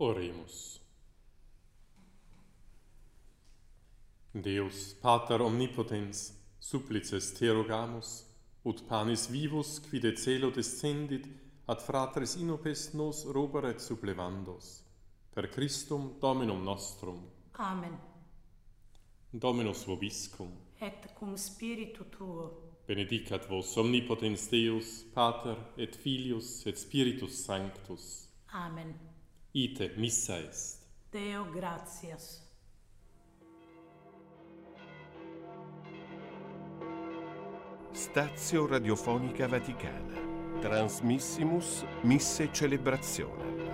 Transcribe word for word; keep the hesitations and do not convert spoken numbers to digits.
Oremus. Deus, Pater omnipotens, supplices te rogamus, ut panis vivus qui de celo descendit, ad fratres inopes nos roberet supplevandos. Per Christum Dominum nostrum. Amen. Dominus vobiscum. Et cum spiritu tuo. Benedicat vos omnipotens Deus, Pater et Filius et Spiritus Sanctus. Amen. Ite missa est. Deo gratias. Stazio Radiofonica Vaticana. Transmissimus Misse Celebrazione.